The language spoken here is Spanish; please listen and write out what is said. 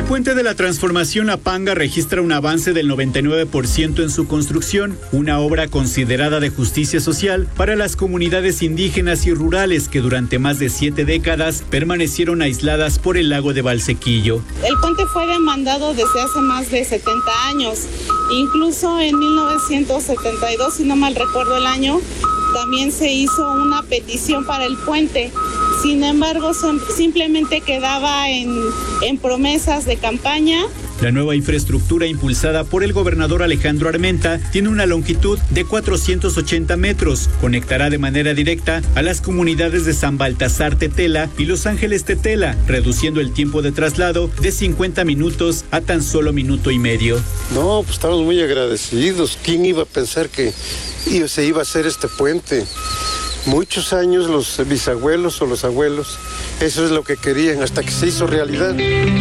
Puente de la Transformación Apanga registra un avance del 99% en su construcción, una obra considerada de justicia social para las comunidades indígenas y rurales que durante más de 7 décadas permanecieron aisladas por el lago de Valsequillo. El puente fue demandado desde hace más de 70 años, incluso en 1972, si no mal recuerdo el año, también se hizo una petición para el puente. Sin embargo, simplemente quedaba en promesas de campaña. La nueva infraestructura impulsada por el gobernador Alejandro Armenta tiene una longitud de 480 metros. Conectará de manera directa a las comunidades de San Baltasar Tetela y Los Ángeles Tetela, reduciendo el tiempo de traslado de 50 minutos a tan solo minuto y medio. No, pues estamos muy agradecidos. ¿Quién iba a pensar que se iba a hacer este puente? Muchos años los bisabuelos o los abuelos, eso es lo que querían hasta que se hizo realidad.